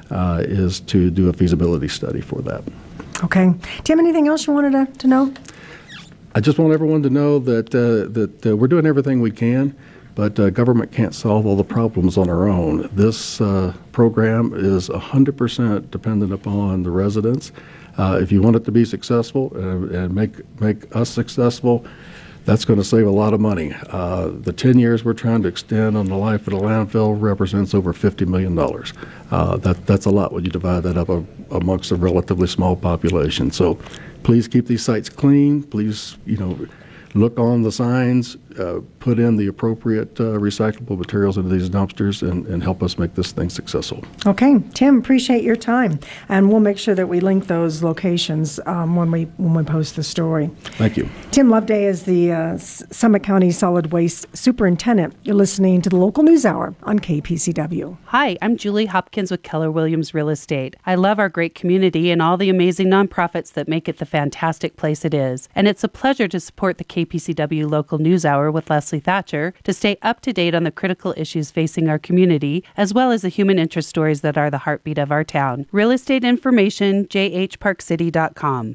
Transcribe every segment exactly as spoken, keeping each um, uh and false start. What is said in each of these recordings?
uh, is to do a feasibility study for that. Okay. Do you have anything else you wanted to, to know? I just want everyone to know that uh, that uh, we're doing everything we can, but uh, government can't solve all the problems on our own. This uh, program is one hundred percent dependent upon the residents. Uh, if you want it to be successful uh, and make make us successful, that's going to save a lot of money. Uh, the ten years we're trying to extend on the life of the landfill represents over fifty million dollars. Uh, that, that's a lot when you divide that up a, amongst a relatively small population. So please keep these sites clean. Please, you know, look on the signs, uh, put in the appropriate uh, recyclable materials into these dumpsters, and, and help us make this thing successful. Okay, Tim, appreciate your time, and we'll make sure that we link those locations um, when we when we post the story. Thank you. Tim Loveday is the uh, Summit County Solid Waste Superintendent. You're listening to the Local News Hour on K P C W. Hi, I'm Julie Hopkins with Keller Williams Real Estate. I love our great community and all the amazing nonprofits that make it the fantastic place it is, and it's a pleasure to support the K P C W Local News Hour with Leslie Thatcher to stay up to date on the critical issues facing our community, as well as the human interest stories that are the heartbeat of our town. Real estate information, j h park city dot com.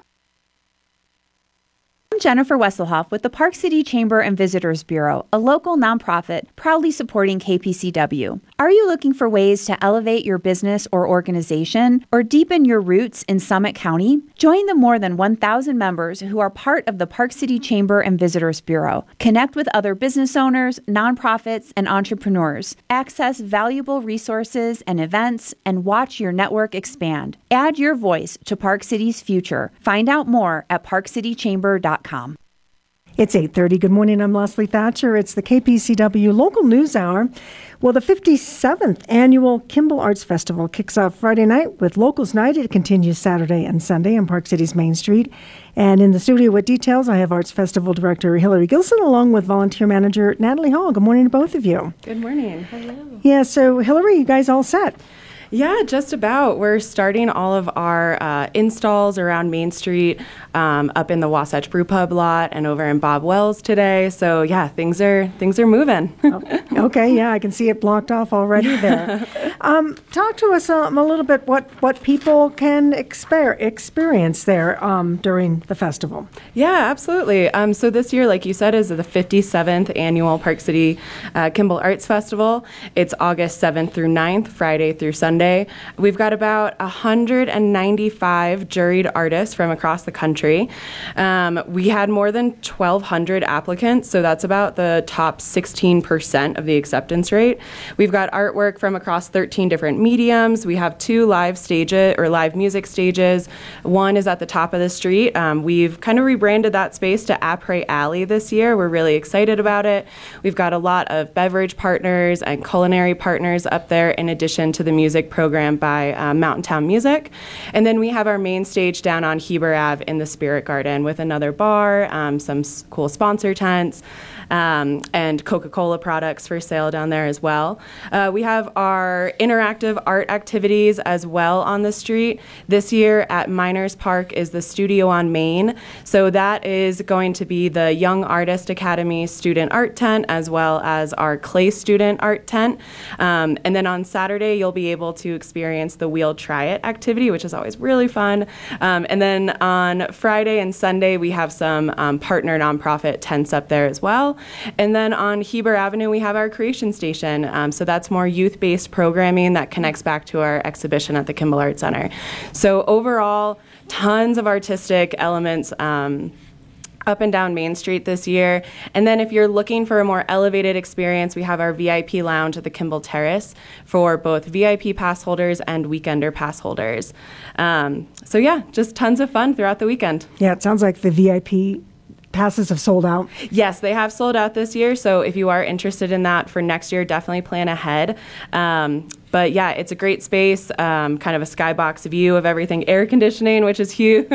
I'm Jennifer Wesselhoff with the Park City Chamber and Visitors Bureau, a local nonprofit proudly supporting K P C W. Are you looking for ways to elevate your business or organization or deepen your roots in Summit County? Join the more than one thousand members who are part of the Park City Chamber and Visitors Bureau. Connect with other business owners, nonprofits, and entrepreneurs. Access valuable resources and events and watch your network expand. Add your voice to Park City's future. Find out more at park city chamber dot com. It's eight thirty. Good morning. I'm Leslie Thatcher. It's the K P C W Local News Hour. Well, the fifty-seventh Annual Kimball Arts Festival kicks off Friday night with Locals Night. It continues Saturday and Sunday on Park City's Main Street. And in the studio with details, I have Arts Festival Director Hillary Gilson along with Volunteer Manager Natalie Hall. Good morning to both of you. Good morning. Hello. Yeah, so Hillary, you guys all set? Yeah, just about. We're starting all of our uh, installs around Main Street, um, up in the Wasatch Brew Pub lot and over in Bob Wells today. So yeah, things are things are moving. Oh, okay, yeah, I can see it blocked off already there. um, talk to us um, a little bit what what people can exper- experience there um, during the festival. Yeah, absolutely. Um, so this year, like you said, is the fifty-seventh annual Park City uh, Kimball Arts Festival. It's August seventh through ninth, Friday through Sunday. We've got about one hundred ninety-five juried artists from across the country. Um, we had more than twelve hundred applicants, so that's about the top sixteen percent of the acceptance rate. We've got artwork from across thirteen different mediums. We have two live stages or live music stages. One is at the top of the street. Um, we've kind of rebranded that space to Après Alley this year. We're really excited about it. We've got a lot of beverage partners and culinary partners up there in addition to the music program by uh, Mountain Town Music. And then we have our main stage down on Heber Avenue in the Spirit Garden with another bar, um, some s- cool sponsor tents, um, and Coca-Cola products for sale down there as well. Uh, we have our interactive art activities as well on the street. This year at Miners Park is the Studio on Main. So that is going to be the Young Artist Academy student art tent as well as our clay student art tent. Um, and then on Saturday, you'll be able to experience the Wheel Try It activity, which is always really fun. Um, and then on Friday and Sunday, we have some um, partner nonprofit tents up there as well. And then on Heber Avenue, we have our Creation Station. Um, so that's more youth-based programming that connects back to our exhibition at the Kimball Art Center. So overall, tons of artistic elements um, up and down Main Street this year. And then if you're looking for a more elevated experience, we have our V I P lounge at the Kimball Terrace for both V I P pass holders and weekender pass holders. Um, so yeah, just tons of fun throughout the weekend. Yeah, it sounds like the V I P passes have sold out. Yes, they have sold out this year. So if you are interested in that for next year, definitely plan ahead. Um, But yeah, it's a great space, um, kind of a skybox view of everything, air conditioning, which is huge.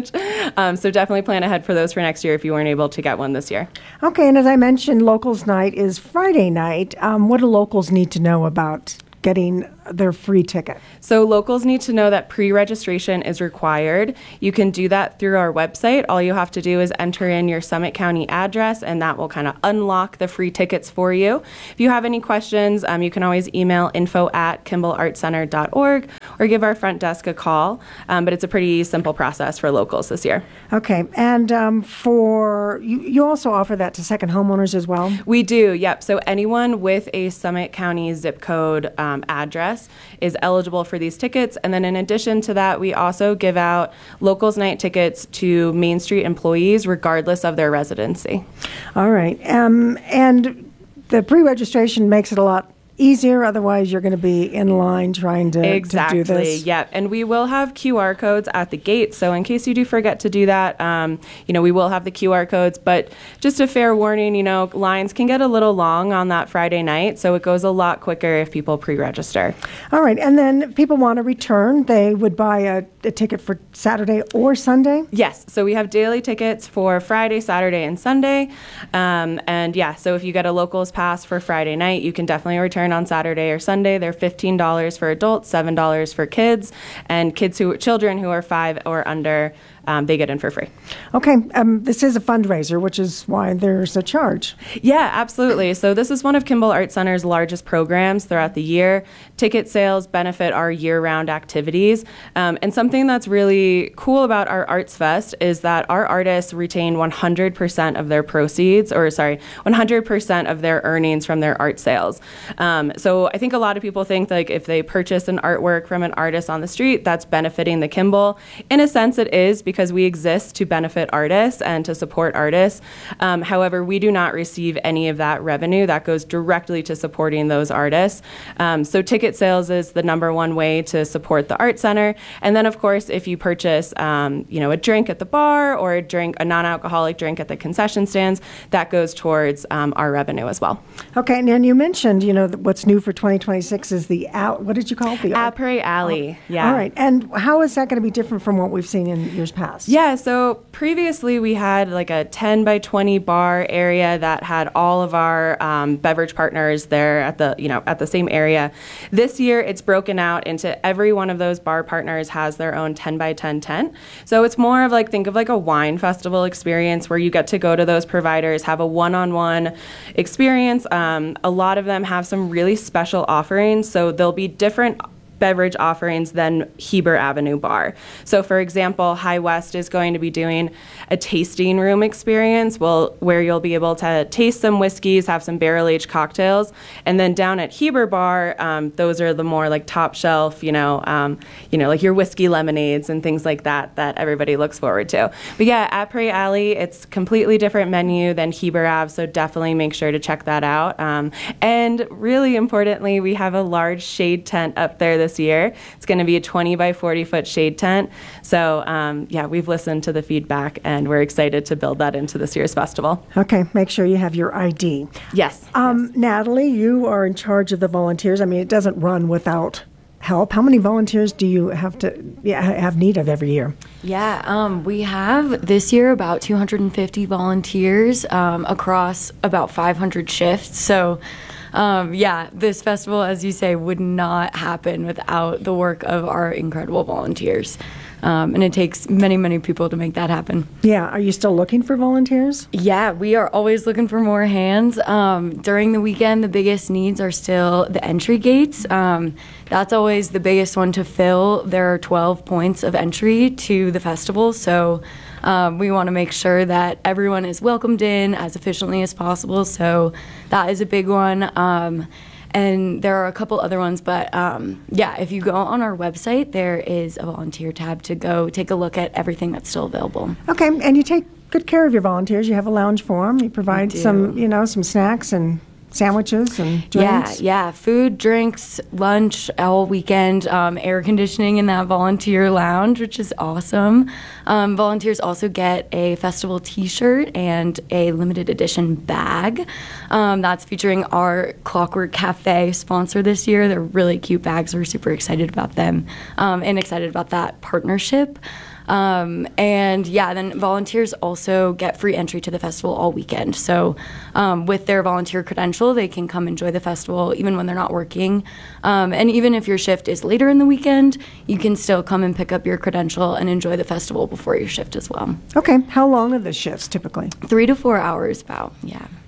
um, so definitely plan ahead for those for next year if you weren't able to get one this year. Okay, and as I mentioned, Locals Night is Friday night. Um, what do locals need to know about getting their free ticket? So locals need to know that pre-registration is required. You can do that through our website. All you have to do is enter in your Summit County address, and that will kind of unlock the free tickets for you. If you have any questions, um, you can always email info at kimball art center dot org, or give our front desk a call. Um, but it's a pretty simple process for locals this year. Okay, and um, for you, you also offer that to second homeowners as well? We do, yep. So anyone with a Summit County zip code um, address is eligible for these tickets. And then in addition to that, we also give out Locals Night tickets to Main Street employees regardless of their residency. All right, um, and the pre-registration makes it a lot easier, otherwise you're going to be in line trying to, exactly, to do this. Yep. And we will have Q R codes at the gate. So in case you do forget to do that, um, you know, we will have the Q R codes. But just a fair warning, you know, lines can get a little long on that Friday night. So it goes a lot quicker if people pre-register. All right. And then if people want to return, they would buy a, a ticket for Saturday or Sunday? Yes. So we have daily tickets for Friday, Saturday, and Sunday. Um, and yeah, so if you get a locals pass for Friday night, you can definitely return on Saturday or Sunday. They're fifteen dollars for adults, seven dollars for kids, and kids who children who are five or under, um, they get in for free. Okay, um, this is a fundraiser, which is why there's a charge. Yeah, absolutely. So this is one of Kimball Arts Center's largest programs throughout the year. Ticket sales benefit our year-round activities. Um, and something that's really cool about our Arts Fest is that our artists retain one hundred percent of their proceeds, or sorry, one hundred percent of their earnings from their art sales. Um, so I think a lot of people think like if they purchase an artwork from an artist on the street, that's benefiting the Kimball. In a sense, it is, because we exist to benefit artists and to support artists. Um, however, we do not receive any of that revenue. That goes directly to supporting those artists. Um, so ticket sales is the number one way to support the Art Center. And then, of course, if you purchase, um, you know, a drink at the bar or a drink, a non-alcoholic drink at the concession stands, that goes towards um, our revenue as well. Okay, and then you mentioned, you know, that what's new for twenty twenty-six is the out. What did you call it? The art- Apres Alley. Oh, Yeah. All right, and how is that going to be different from what we've seen in years past? Yeah, so previously we had like a ten by twenty bar area that had all of our um, beverage partners there at the, you know, at the same area. This year it's broken out into every one of those bar partners has their own ten by ten tent. So it's more of like, think of like a wine festival experience where you get to go to those providers, have a one-on-one experience. Um, a lot of them have some really special offerings, so there'll be different beverage offerings than Heber Avenue Bar. So for example, High West is going to be doing a tasting room experience well, where you'll be able to taste some whiskeys, have some barrel-aged cocktails, and then down at Heber Bar, um, those are the more like top shelf, you know, um, you know, like your whiskey lemonades and things like that that everybody looks forward to. But yeah, at Prairie Alley, it's completely different menu than Heber Ave, so definitely make sure to check that out. Um, and really importantly, we have a large shade tent up there this year. It's going to be a twenty by forty foot shade tent. So um, yeah, we've listened to the feedback and we're excited to build that into this year's festival. Okay, make sure you have your I D. Yes. Um, yes. Natalie, you are in charge of the volunteers. I mean, it doesn't run without help. How many volunteers do you have to yeah, have need of every year? Yeah, um, we have this year about two hundred fifty volunteers um, across about five hundred shifts. So Um, yeah, this festival, as you say, would not happen without the work of our incredible volunteers. Um, and it takes many, many people to make that happen. Yeah, are you still looking for volunteers? Yeah, we are always looking for more hands. Um, during the weekend, the biggest needs are still the entry gates. Um, that's always the biggest one to fill. There are twelve points of entry to the festival, so um, we want to make sure that everyone is welcomed in as efficiently as possible, so that is a big one. Um, And there are a couple other ones, but um, yeah, if you go on our website, there is a volunteer tab to go take a look at everything that's still available. Okay, and you take good care of your volunteers. You have a lounge for them. You provide do. some, you know, some snacks and sandwiches and Yeah, drinks. yeah, food, drinks, lunch all weekend, um, air conditioning in that volunteer lounge, which is awesome. Um, volunteers also get a festival T-shirt and a limited edition bag. Um, that's featuring our Clockwork Cafe sponsor this year. They're really cute bags. We're super excited about them um, and excited about that partnership. Um, and yeah, then volunteers also get free entry to the festival all weekend. So um, with their volunteer credential, they can come enjoy the festival even when they're not working. Um, and even if your shift is later in the weekend, you can still come and pick up your credential and enjoy the festival before your shift as well. Okay, how long are the shifts typically? Three to four hours about, yeah.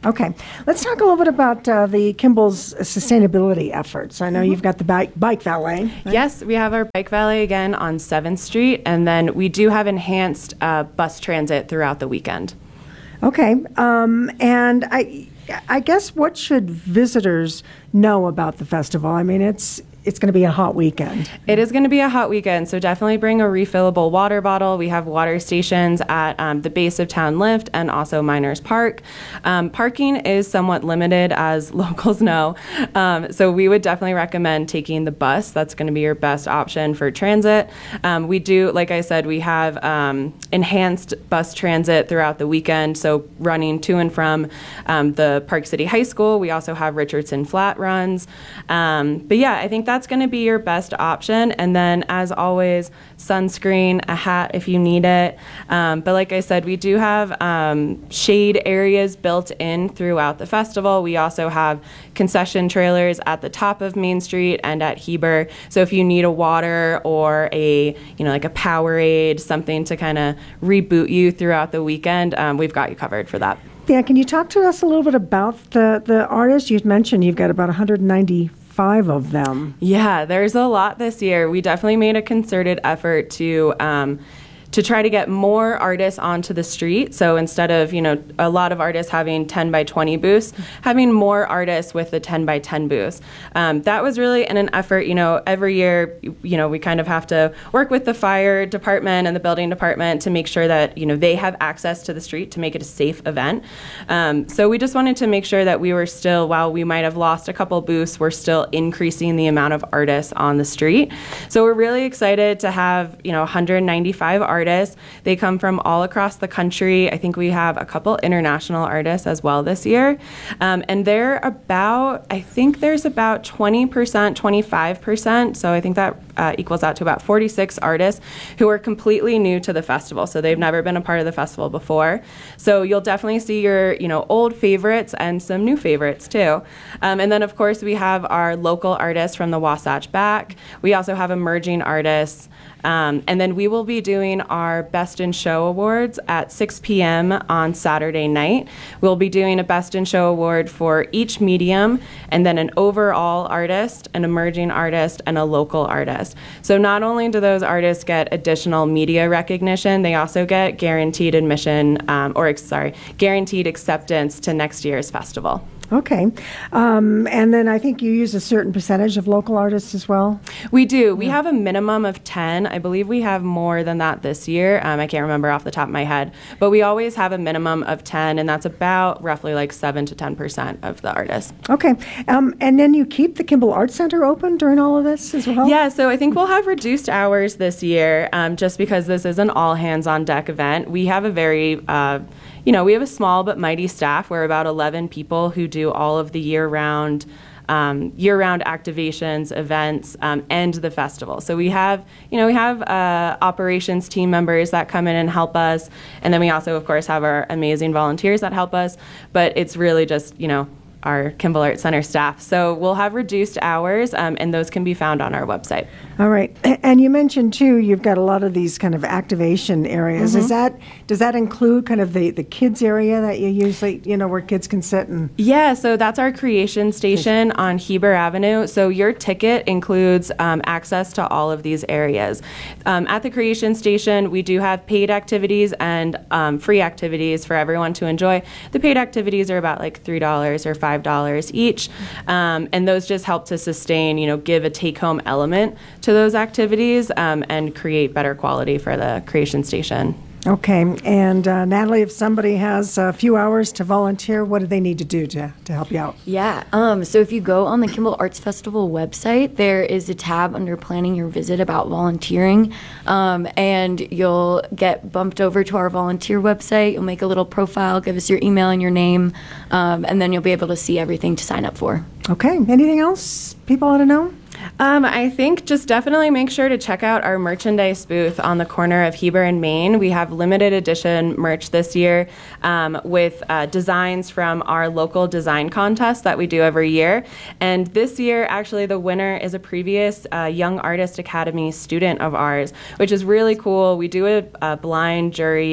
Okay, let's talk a little bit about uh, the Kimball's sustainability efforts. I know you've got the bike, bike valet. Right? Yes, we have our bike valet again on seventh Street, and then we do have enhanced uh, bus transit throughout the weekend. Okay, um, and I, I guess what should visitors know about the festival? I mean, it's it's going to be a hot weekend. It is going to be a hot weekend, so definitely bring a refillable water bottle. We have water stations at um, the base of Town Lift and also Miners Park. Um, parking is somewhat limited, as locals know, um, so we would definitely recommend taking the bus. That's going to be your best option for transit. Um, we do, like I said, we have um, enhanced bus transit throughout the weekend, so running to and from um, the Park City High School. We also have Richardson Flat runs. Um, but yeah, I think that's going to be your best option. And then, as always, sunscreen, a hat if you need it. Um, but like I said, we do have um, shade areas built in throughout the festival. We also have concession trailers at the top of Main Street and at Heber. So if you need a water or a, you know, like a Powerade, something to kind of reboot you throughout the weekend, um, we've got you covered for that. Yeah, can you talk to us a little bit about the, the artists? You'd mentioned you've got about one hundred ninety-five of them. Yeah, there's a lot this year. We definitely made a concerted effort to um, to try to get more artists onto the street. So instead of, you know, a lot of artists having ten by twenty booths, having more artists with the ten by ten booths. Um, that was really in an effort, you know, every year, you know, we kind of have to work with the fire department and the building department to make sure that, you know, they have access to the street to make it a safe event. Um, so we just wanted to make sure that we were still, while we might have lost a couple booths, we're still increasing the amount of artists on the street. So we're really excited to have, you know, one hundred ninety-five artists. They come from all across the country. I think we have a couple international artists as well this year. Um, and they're about, I think there's about twenty percent, twenty-five percent. So I think that uh, equals out to about forty-six artists who are completely new to the festival. So they've never been a part of the festival before. So you'll definitely see your, you know, old favorites and some new favorites too. Um, and then of course we have our local artists from the Wasatch Back. We also have emerging artists. Um, and then we will be doing our Best in Show Awards at six p.m. on Saturday night. We'll be doing a Best in Show award for each medium, and then an overall artist, an emerging artist, and a local artist. So not only do those artists get additional media recognition, they also get guaranteed admission, um, or sorry, guaranteed acceptance to next year's festival. Okay. Um, and then I think you use a certain percentage of local artists as well? We do. We have a minimum of ten. I believe we have more than that this year. Um, I can't remember off the top of my head. But we always have a minimum of ten, and that's about roughly like seven to ten percent of the artists. Okay. Um, and then you keep the Kimball Arts Center open during all of this as well? Yeah, so I think we'll have reduced hours this year um, just because this is an all-hands-on-deck event. We have a very... Uh, You know, we have a small but mighty staff. We're about eleven people who do all of the year-round um, year-round activations, events, um, and the festival. So we have, you know, we have uh, operations team members that come in and help us, and then we also, of course, have our amazing volunteers that help us. But it's really just, you know, our Kimball Arts Center staff. So we'll have reduced hours, um, and those can be found on our website. All right. And you mentioned, too, you've got a lot of these kind of activation areas. Mm-hmm. Is that, does that include kind of the, the kids area that you usually, you know, where kids can sit and... Yeah, so that's our creation station on Heber Avenue. So your ticket includes um, access to all of these areas. Um, at the creation station, we do have paid activities and um, free activities for everyone to enjoy. The paid activities are about like three dollars or five dollars each, um, and those just help to sustain, you know, give a take-home element to those activities um, and create better quality for the creation station. Okay. And uh, Natalie, if somebody has a few hours to volunteer, what do they need to do to, to help you out? Yeah. Um, so if you go on the Kimball Arts Festival website, there is a tab under planning your visit about volunteering. Um, and you'll get bumped over to our volunteer website. You'll make a little profile, give us your email and your name, um, and then you'll be able to see everything to sign up for. Okay. Anything else people ought to know? Um, I think just definitely make sure to check out our merchandise booth on the corner of Heber and Main. We have limited edition merch this year um, with uh, designs from our local design contest that we do every year. And this year, actually, the winner is a previous uh, Young Artist Academy student of ours, which is really cool. We do a, a blind jury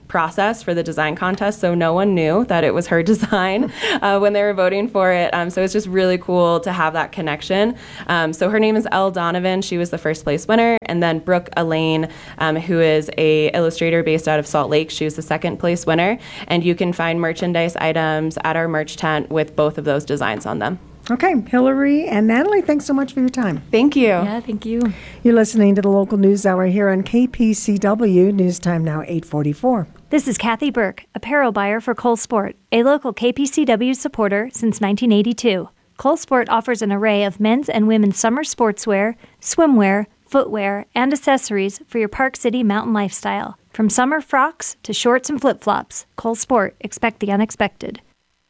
process for the design contest, so no one knew that it was her design uh, when they were voting for it. Um, so it's just really cool to have that connection. Um, so her name is Elle Donovan. She was the first place winner, and then Brooke Elaine, um, who is a illustrator based out of Salt Lake. She was the second place winner, and you can find merchandise items at our merch tent with both of those designs on them. Okay, Hillary and Natalie, thanks so much for your time. Thank you. Yeah, thank you. You're listening to the Local News Hour here on K P C W. News time now, eight forty-four. This is Kathy Burke, apparel buyer for Cole Sport, a local K P C W supporter since nineteen eighty-two. Cole Sport offers an array of men's and women's summer sportswear, swimwear, footwear, and accessories for your Park City mountain lifestyle. From summer frocks to shorts and flip-flops, Cole Sport, expect the unexpected.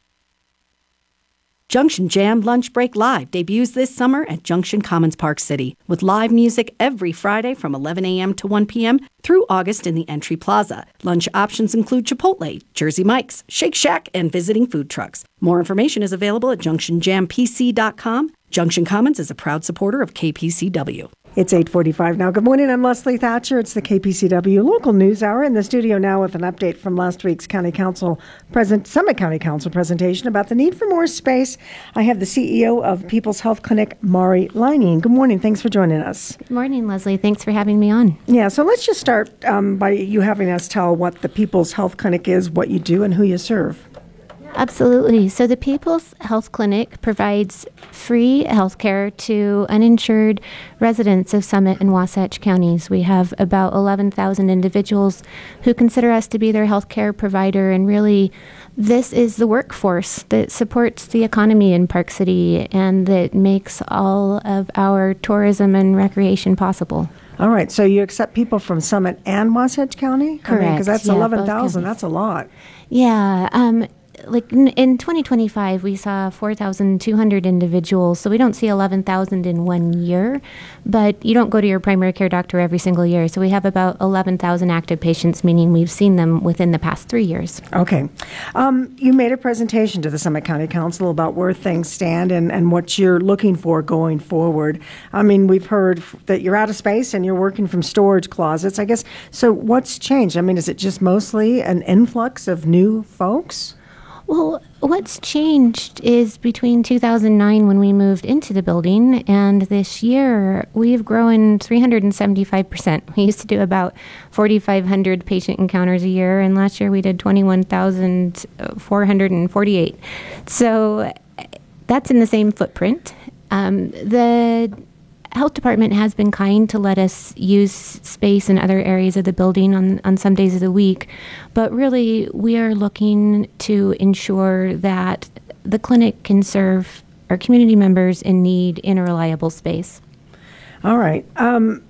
Junction Jam Lunch Break Live debuts this summer at Junction Commons Park City with live music every Friday from eleven a.m. to one p.m. through August in the Entry Plaza. Lunch options include Chipotle, Jersey Mike's, Shake Shack, and visiting food trucks. More information is available at junction jam p c dot com. Junction Commons is a proud supporter of K P C W. It's eight forty-five now. Good morning. I'm Leslie Thatcher. It's the K P C W Local News Hour in the studio now with an update from last week's County Council present Summit County Council presentation about the need for more space. I have the C E O of People's Health Clinic, Mari Leining. Good morning. Thanks for joining us. Good morning, Leslie. Thanks for having me on. Yeah, so let's just start um, by you having us tell what the People's Health Clinic is, what you do, and who you serve. Absolutely. So the People's Health Clinic provides free health care to uninsured residents of Summit and Wasatch counties. We have about eleven thousand individuals who consider us to be their health care provider, and really this is the workforce that supports the economy in Park City and that makes all of our tourism and recreation possible. All right, so you accept people from Summit and Wasatch County? Correct. Because that's Yeah, both eleven thousand. counties. That's a lot. Yeah. Um, like in, in twenty twenty-five, we saw four thousand two hundred individuals. So we don't see eleven thousand in one year, but you don't go to your primary care doctor every single year. So we have about eleven thousand active patients, meaning we've seen them within the past three years. Okay. Um, you made a presentation to the Summit County Council about where things stand and, and what you're looking for going forward. I mean, we've heard f- that you're out of space and you're working from storage closets, I guess. So what's changed? I mean, is it just mostly an influx of new folks? Well, what's changed is between two thousand nine, when we moved into the building, and this year, we've grown three hundred seventy-five percent. We used to do about forty-five hundred patient encounters a year, and last year we did twenty-one thousand four hundred forty-eight. So that's in the same footprint. Um, the health department has been kind to let us use space in other areas of the building on, on some days of the week, but really we are looking to ensure that the clinic can serve our community members in need in a reliable space. All right. Um,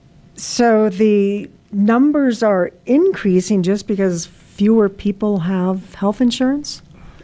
so the numbers are increasing just because fewer people have health insurance?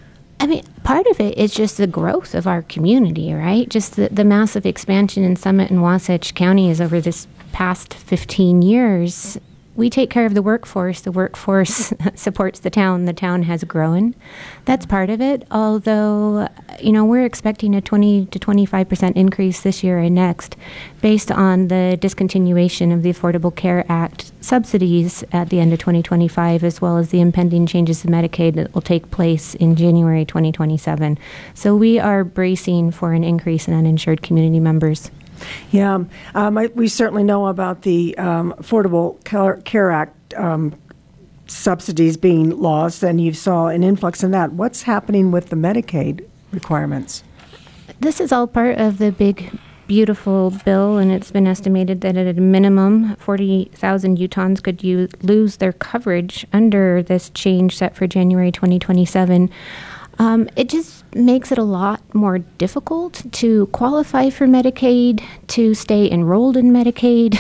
I mean, part of it is just the growth of our community, right? Just the, the massive expansion in Summit and Wasatch counties over this past fifteen years. We take care of the workforce. The workforce supports the town. The town has grown. That's part of it. Although, you know, we're expecting a twenty to twenty-five percent increase this year and next based on the discontinuation of the Affordable Care Act subsidies at the end of twenty twenty-five, as well as the impending changes to Medicaid that will take place in January twenty twenty-seven. So we are bracing for an increase in uninsured community members. Yeah, um, I, we certainly know about the um, Affordable Care, Care Act um, subsidies being lost, and you saw an influx in that. What's happening with the Medicaid requirements? This is all part of the big, beautiful bill, and it's been estimated that at a minimum, forty thousand Utahns could use, lose their coverage under this change set for January twenty twenty-seven. Um, it just makes it a lot more difficult to qualify for Medicaid, to stay enrolled in Medicaid,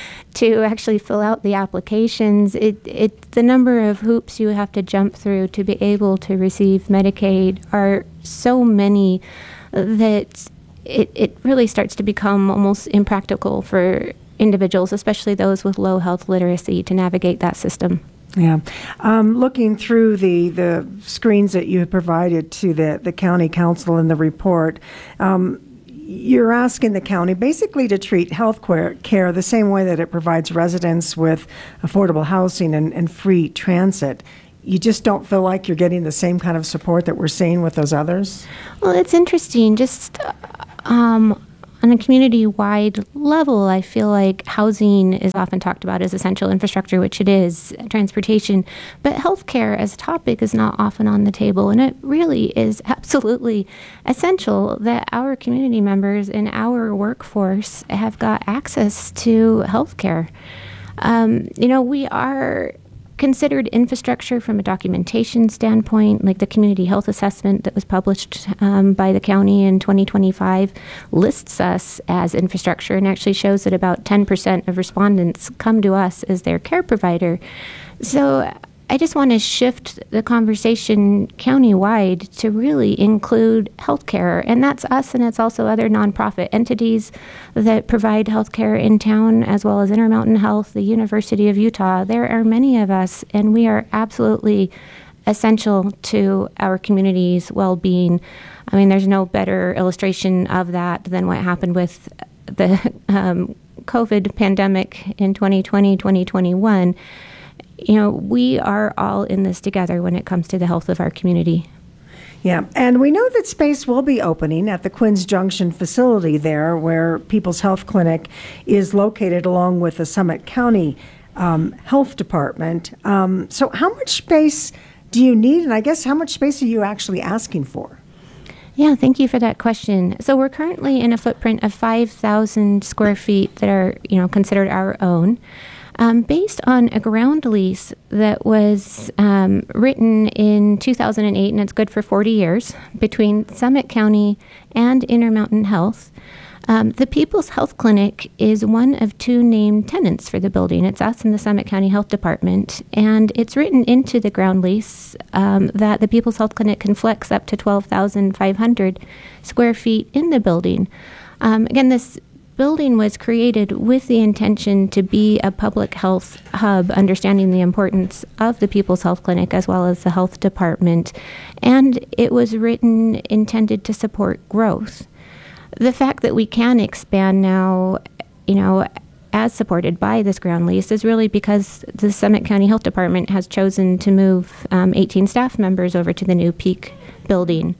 to actually fill out the applications. It, it, the number of hoops you have to jump through to be able to receive Medicaid are so many that it, it really starts to become almost impractical for individuals, especially those with low health literacy, to navigate that system. Yeah. Um, looking through the, the screens that you have provided to the, the county council in the report, um, you're asking the county basically to treat health care the same way that it provides residents with affordable housing and, and free transit. you just don't feel like you're getting the same kind of support that we're seeing with those others? Well, it's interesting. Just um, on a community-wide level, I feel like housing is often talked about as essential infrastructure, which it is, transportation, but healthcare as a topic is not often on the table, and it really is absolutely essential that our community members and our workforce have got access to healthcare. Um, you know, we are considered infrastructure from a documentation standpoint, like the community health assessment that was published um, by the county in twenty twenty-five lists us as infrastructure and actually shows that about ten percent of respondents come to us as their care provider. So I just want to shift the conversation countywide to really include healthcare, and that's us, and it's also other nonprofit entities that provide healthcare in town, as well as Intermountain Health, the University of Utah. There are many of us, and we are absolutely essential to our community's well-being. I mean, there's no better illustration of that than what happened with the um, COVID pandemic in twenty twenty, twenty twenty-one. You know, we are all in this together when it comes to the health of our community. Yeah, and we know that space will be opening at the Quinns Junction facility there, where People's Health Clinic is located, along with the Summit County um, Health Department. Um, so how much space do you need, and I guess how much space are you actually asking for? Yeah, thank you for that question. So we're currently in a footprint of five thousand square feet that are, you know, considered our own. Um, based on a ground lease that was um, written in two thousand eight, and it's good for forty years, between Summit County and Intermountain Health. Um, the People's Health Clinic is one of two named tenants for the building. It's us and the Summit County Health Department, and it's written into the ground lease um, that the People's Health Clinic can flex up to twelve thousand five hundred square feet in the building. Um, again, this building was created with the intention to be a public health hub, understanding the importance of the People's Health Clinic as well as the health department, and it was written intended to support growth. The fact that we can expand now, you know, as supported by this ground lease is really because the Summit County Health Department has chosen to move um, eighteen staff members over to the new Peak building.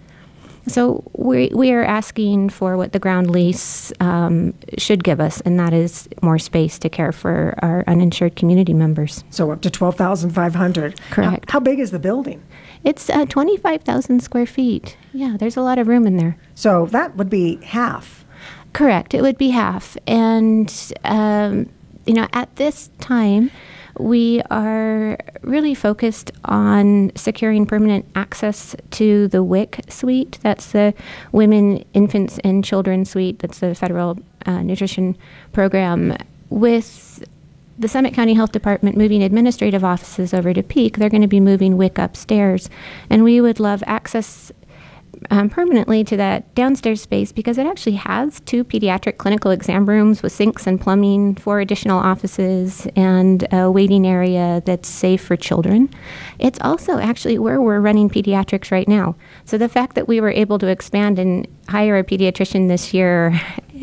So we we are asking for what the ground lease um, should give us, and that is more space to care for our uninsured community members. So up to twelve thousand five hundred. Correct. How, how big is the building? It's uh, twenty-five thousand square feet. Yeah, there's a lot of room in there. So that would be half. Correct. It would be half. And, um, you know, at this time, we are really focused on securing permanent access to the W I C suite. That's the Women, Infants, and Children suite. That's the federal uh, nutrition program. With the Summit County Health Department moving administrative offices over to Peak, they're going to be moving W I C upstairs. And we would love access Um, permanently to that downstairs space because it actually has two pediatric clinical exam rooms with sinks and plumbing, four additional offices, and a waiting area that's safe for children. It's also actually where we're running pediatrics right now. So the fact that we were able to expand and hire a pediatrician this year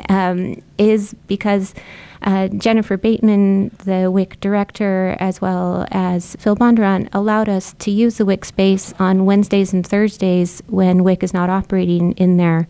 um, is because Uh, Jennifer Bateman, the W I C director, as well as Phil Bondurant, allowed us to use the W I C space on Wednesdays and Thursdays when W I C is not operating in there.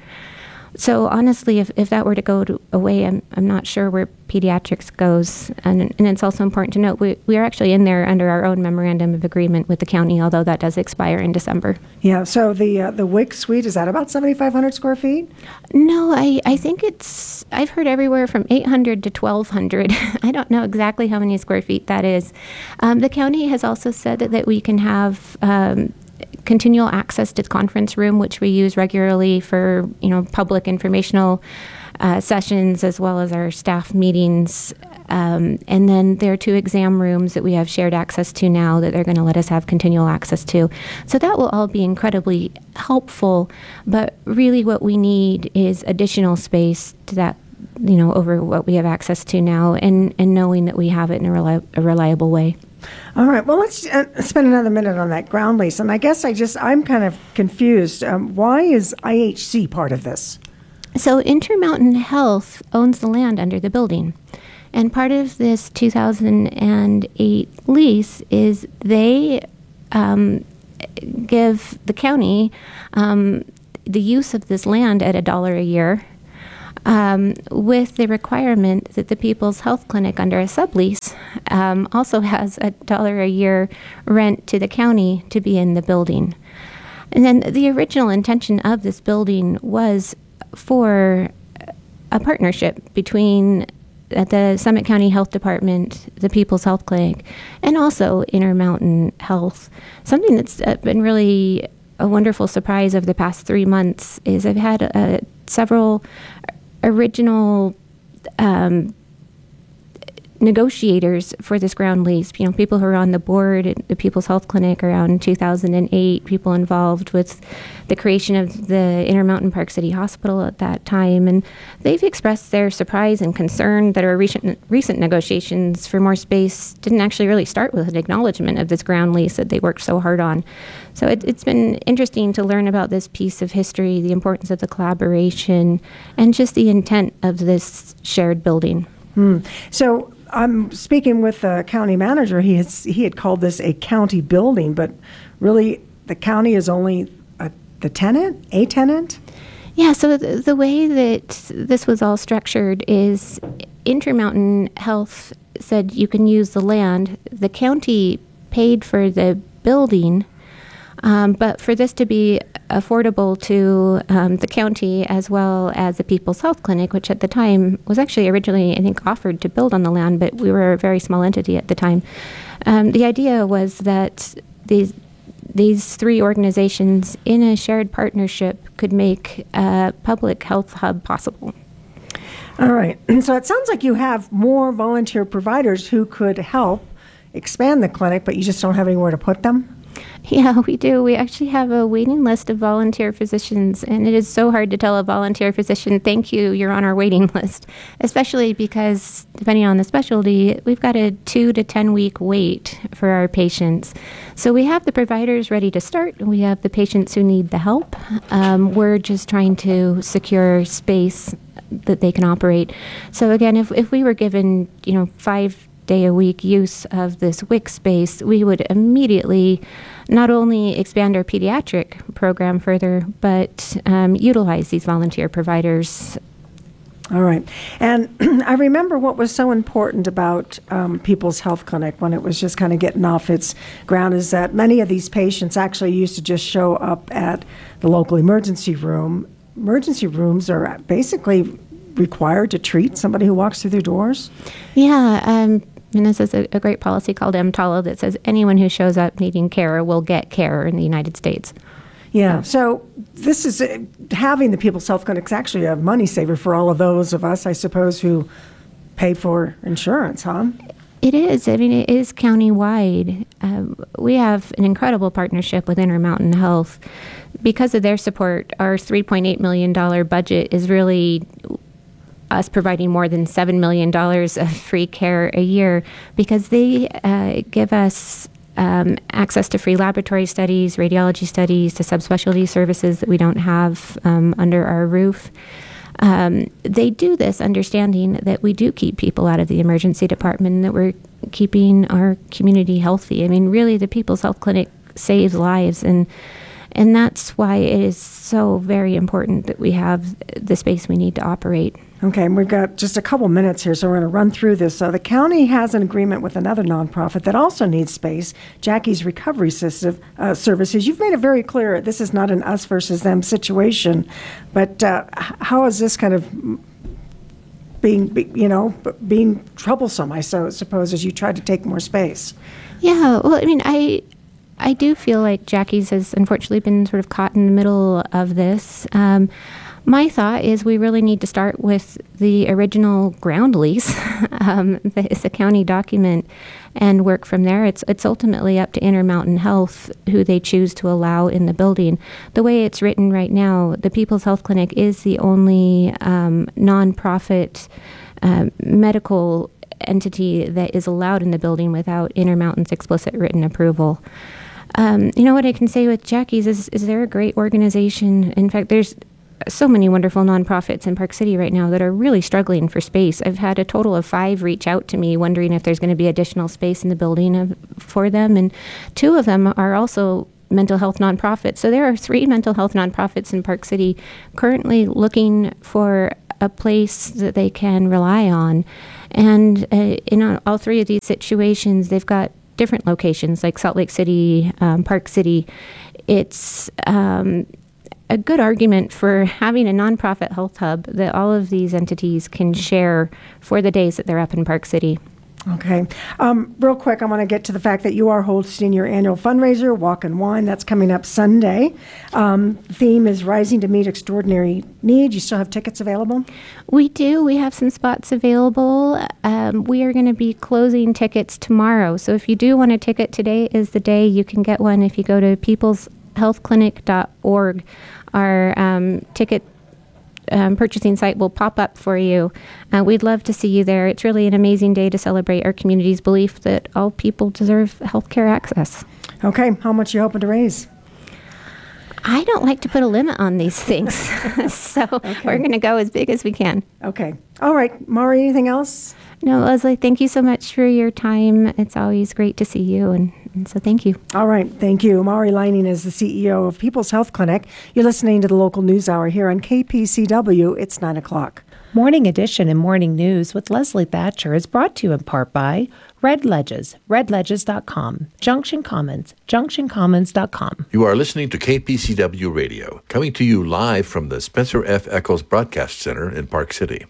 So honestly, if, if that were to go to, away, I'm, I'm not sure where pediatrics goes. And, and it's also important to note we, we are actually in there under our own memorandum of agreement with the county, although that does expire in December. Yeah, so the uh, the W I C suite, is that about seventy-five hundred square feet? No, I, I think it's, I've heard everywhere from eight hundred to twelve hundred. I don't know exactly how many square feet that is. Um, the county has also said that, that we can have um, continual access to the conference room, which we use regularly for, you know, public informational uh, sessions as well as our staff meetings. Um, and then there are two exam rooms that we have shared access to now that they're going to let us have continual access to. So that will all be incredibly helpful. But really what we need is additional space to that, you know, over what we have access to now, and, and knowing that we have it in a, reli- a reliable way. All right. Well, let's uh, spend another minute on that ground lease. And I guess I just, I'm kind of confused. Um, why is I H C part of this? So Intermountain Health owns the land under the building. And part of this two thousand eight lease is they um, give the county um, the use of this land at a dollar a year, um, with the requirement that the People's Health Clinic under a sublease um, also has a dollar a year rent to the county to be in the building. And then the original intention of this building was for a partnership between the Summit County Health Department, the People's Health Clinic, and also Intermountain Health. Something that's been really a wonderful surprise over the past three months is I've had uh, several original um, negotiators for this ground lease, you know, people who are on the board at the People's Health Clinic around two thousand eight, people involved with the creation of the Intermountain Park City Hospital at that time. And they've expressed their surprise and concern that our recent, recent negotiations for more space didn't actually really start with an acknowledgement of this ground lease that they worked so hard on. So it, it's been interesting to learn about this piece of history, the importance of the collaboration, and just the intent of this shared building. Hmm. So I'm speaking with the county manager. He has he had called this a county building, but really the county is only a, the tenant, a tenant? Yeah, so the, the way that this was all structured is Intermountain Health said you can use the land. The county paid for the building, um, but for this to be affordable to um, the county as well as the People's Health Clinic, which at the time was actually originally, I think, offered to build on the land, but we were a very small entity at the time. Um, the idea was that these these three organizations in a shared partnership could make a public health hub possible. All right. So it sounds like you have more volunteer providers who could help expand the clinic, but you just don't have anywhere to put them? Yeah, we do. We actually have a waiting list of volunteer physicians, and it is so hard to tell a volunteer physician, thank you, you're on our waiting list, especially because, depending on the specialty, we've got a two to ten week wait for our patients. So we have the providers ready to start, and we have the patients who need the help. Um, we're just trying to secure space that they can operate. So again, if, if we were given, you know, five day a week use of this W I C space, we would immediately not only expand our pediatric program further, but um, utilize these volunteer providers. All right. And I remember what was so important about um, People's Health Clinic when it was just kind of getting off its ground is that many of these patients actually used to just show up at the local emergency room. Emergency rooms are basically required to treat somebody who walks through their doors? Yeah, um, and this is a, a great policy called EMTALA that says anyone who shows up needing care will get care in the United States. Yeah, so this is, uh, having the People's Health Clinic is actually a money saver for all of those of us, I suppose, who pay for insurance, huh? It is. I mean, it is county-wide. Um, we have an incredible partnership with Intermountain Health. Because of their support, our three point eight million dollars budget is really us providing more than seven million dollars of free care a year because they uh, give us um, access to free laboratory studies, radiology studies, to subspecialty services that we don't have um, under our roof. Um, they do this understanding that we do keep people out of the emergency department and that we're keeping our community healthy. I mean, really, the People's Health Clinic saves lives, and and that's why it is so very important that we have the space we need to operate. Okay, and we've got just a couple minutes here, so we're going to run through this. So the county has an agreement with another nonprofit that also needs space, Jackie's Recovery System, uh, Services. You've made it very clear this is not an us versus them situation, but uh, how is this kind of being, be, you know, being troublesome, I so, suppose, as you try to take more space? Yeah, well, I mean, I... I do feel like Jackie's has unfortunately been sort of caught in the middle of this. Um, my thought is we really need to start with the original ground lease. um, it's a county document and work from there. It's it's ultimately up to Intermountain Health who they choose to allow in the building. The way it's written right now, the People's Health Clinic is the only um, nonprofit uh, medical entity that is allowed in the building without Intermountain's explicit written approval. Um, you know, what I can say with Jackie's is, is they're a great organization. In fact, there's so many wonderful nonprofits in Park City right now that are really struggling for space. I've had a total of five reach out to me wondering if there's going to be additional space in the building of, for them. And two of them are also mental health nonprofits. So there are three mental health nonprofits in Park City currently looking for a place that they can rely on. And uh, in all three of these situations, they've got different locations like Salt Lake City, um, Park City. It's um, a good argument for having a nonprofit health hub that all of these entities can share for the days that they're up in Park City. Okay. Um, real quick, I want to get to the fact that you are hosting your annual fundraiser, Walk and Wine. That's coming up Sunday. Um, theme is Rising to Meet Extraordinary Need. You still have tickets available? We do. We have some spots available. Um, we are going to be closing tickets tomorrow. So if you do want a ticket, today is the day you can get one if you go to peoples health clinic dot org. Our um, ticket Um, purchasing site will pop up for you. Uh, we'd love to see you there. It's really an amazing day to celebrate our community's belief that all people deserve healthcare access. Okay, how much are you hoping to raise? I don't like to put a limit on these things, so okay. We're going to go as big as we can. Okay. All right, Maury, anything else? No, Leslie, thank you so much for your time. It's always great to see you, and, and so thank you. All right, thank you. Maury Leining is the C E O of People's Health Clinic. You're listening to the Local News Hour here on K P C W. It's nine o'clock. Morning Edition and Morning News with Leslie Thatcher is brought to you in part by Red Ledges, red ledges dot com, Junction Commons, junction commons dot com. You are listening to K P C W Radio, coming to you live from the Spencer F. Eccles Broadcast Center in Park City.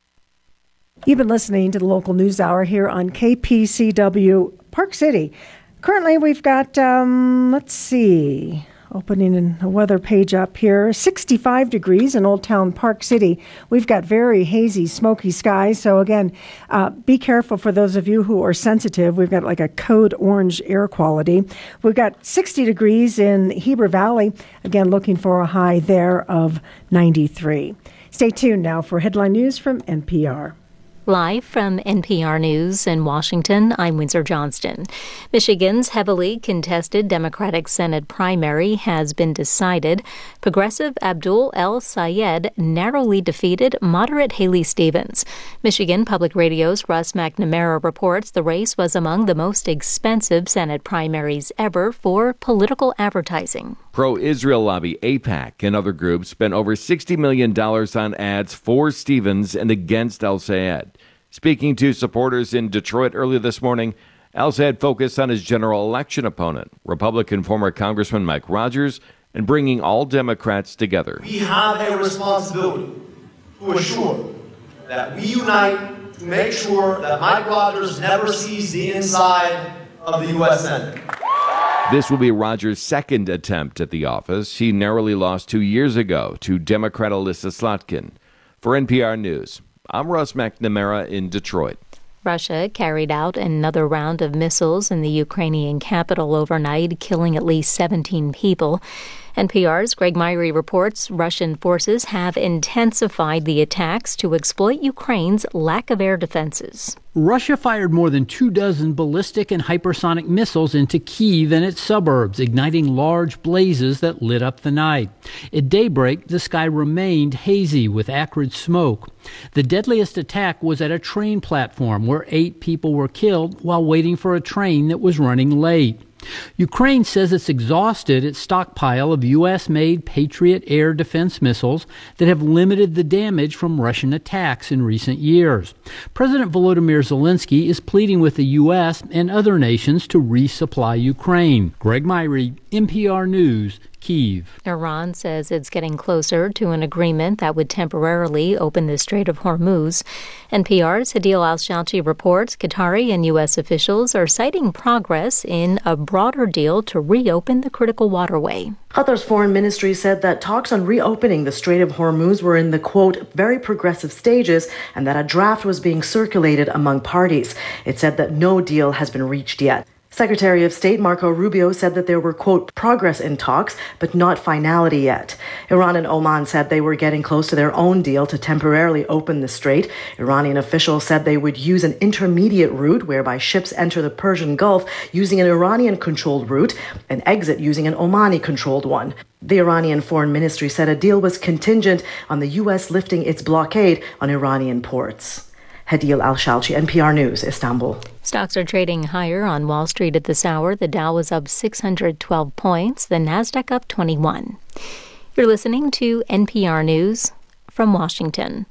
You've been listening to the Local News Hour here on K P C W Park City. Currently, we've got, um, let's see, opening a weather page up here, sixty-five degrees in Old Town Park City. We've got very hazy, smoky skies. So again, uh, be careful for those of you who are sensitive. We've got like a code orange air quality. We've got sixty degrees in Heber Valley. Again, looking for a high there of ninety-three. Stay tuned now for headline news from N P R. Live from N P R News in Washington, I'm Windsor Johnston. Michigan's heavily contested Democratic Senate primary has been decided. Progressive Abdul El Sayed narrowly defeated moderate Haley Stevens. Michigan Public Radio's Russ McNamara reports the race was among the most expensive Senate primaries ever for political advertising. Pro-Israel lobby AIPAC and other groups spent over sixty million dollars on ads for Stevens and against El Sayed. Speaking to supporters in Detroit earlier this morning, El Sayed focused on his general election opponent, Republican former Congressman Mike Rogers, and bringing all Democrats together. We have a responsibility to assure that we unite to make sure that Mike Rogers never sees the inside of the U S Senate. This will be Rogers' second attempt at the office. He narrowly lost two years ago to Democrat Alyssa Slotkin. For N P R News, I'm Russ McNamara in Detroit. Russia carried out another round of missiles in the Ukrainian capital overnight, killing at least seventeen people. N P R's Greg Myrie reports Russian forces have intensified the attacks to exploit Ukraine's lack of air defenses. Russia fired more than two dozen ballistic and hypersonic missiles into Kyiv and its suburbs, igniting large blazes that lit up the night. At daybreak, the sky remained hazy with acrid smoke. The deadliest attack was at a train platform where eight people were killed while waiting for a train that was running late. Ukraine says it's exhausted its stockpile of U S-made Patriot air defense missiles that have limited the damage from Russian attacks in recent years. President Volodymyr Zelensky is pleading with the U S and other nations to resupply Ukraine. Greg Myrie, N P R News, Kyiv. Iran says it's getting closer to an agreement that would temporarily open the Strait of Hormuz. N P R's Hadil Al-Shalchi reports Qatari and U S officials are citing progress in a broader deal to reopen the critical waterway. Qatar's foreign ministry said that talks on reopening the Strait of Hormuz were in the, quote, very progressive stages and that a draft was being circulated among parties. It said that no deal has been reached yet. Secretary of State Marco Rubio said that there were, quote, progress in talks, but not finality yet. Iran and Oman said they were getting close to their own deal to temporarily open the strait. Iranian officials said they would use an intermediate route whereby ships enter the Persian Gulf using an Iranian-controlled route and exit using an Omani-controlled one. The Iranian Foreign Ministry said a deal was contingent on the U S lifting its blockade on Iranian ports. Hadil Al-Shalchi, N P R News, Istanbul. Stocks are trading higher on Wall Street at this hour. The Dow was up six hundred twelve points, the Nasdaq up twenty-one. You're listening to N P R News from Washington.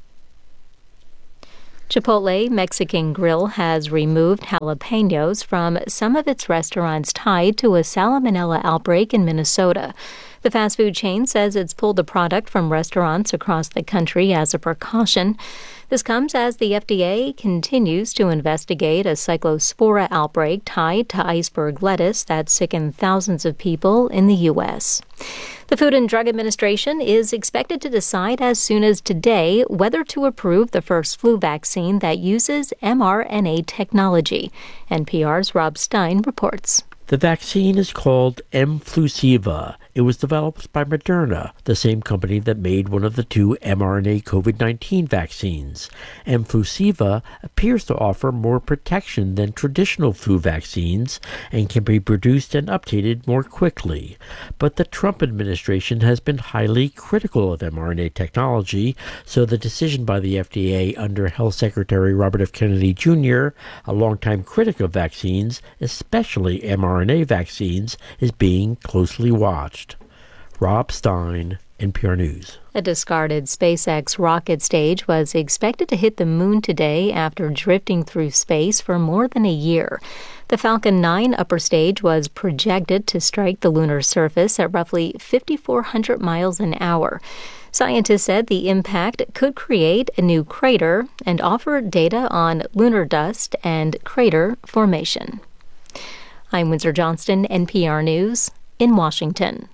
Chipotle Mexican Grill has removed jalapenos from some of its restaurants tied to a salmonella outbreak in Minnesota. The fast food chain says it's pulled the product from restaurants across the country as a precaution. This comes as the F D A continues to investigate a cyclospora outbreak tied to iceberg lettuce that sickened thousands of people in the U S. The Food and Drug Administration is expected to decide as soon as today whether to approve the first flu vaccine that uses mRNA technology. N P R's Rob Stein reports. The vaccine is called Mflusiva. It was developed by Moderna, the same company that made one of the two mRNA COVID nineteen vaccines. Mflusiva appears to offer more protection than traditional flu vaccines and can be produced and updated more quickly. But the Trump administration has been highly critical of mRNA technology, so the decision by the F D A under Health Secretary Robert F. Kennedy Junior, a longtime critic of vaccines, especially mRNA vaccines, is being closely watched. Rob Stein, N P R News. A discarded SpaceX rocket stage was expected to hit the moon today after drifting through space for more than a year. The Falcon nine upper stage was projected to strike the lunar surface at roughly fifty-four hundred miles an hour. Scientists said the impact could create a new crater and offer data on lunar dust and crater formation. I'm Windsor Johnston, N P R News in Washington.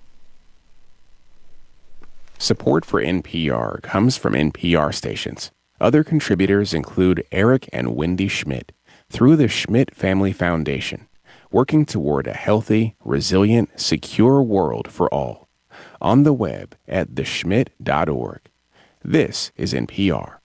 Support for N P R comes from N P R stations. Other contributors include Eric and Wendy Schmidt through the Schmidt Family Foundation, working toward a healthy, resilient, secure world for all. On the web at the schmidt dot org. This is N P R.